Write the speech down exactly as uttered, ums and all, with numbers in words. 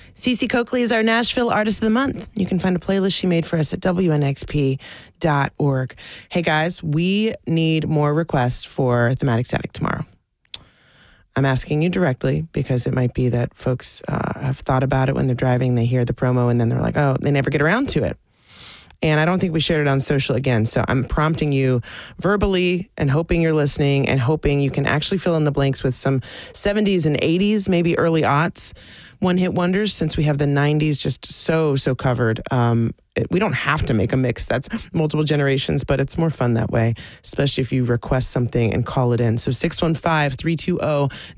Cece Coakley is our Nashville Artist of the Month. You can find a playlist she made for us at W N X P dot org. Hey, guys, we need more requests for Thematic Static tomorrow. I'm asking you directly because it might be that folks uh, have thought about it when they're driving. They hear the promo and then they're like, oh, they never get around to it. And I don't think we shared it on social again. So I'm prompting you verbally and hoping you're listening and hoping you can actually fill in the blanks with some seventies and eighties, maybe early aughts, one-hit wonders, since we have the nineties just so, so covered. Um, it, we don't have to make a mix that's multiple generations, but it's more fun that way, especially if you request something and call it in. So six one five, three two zero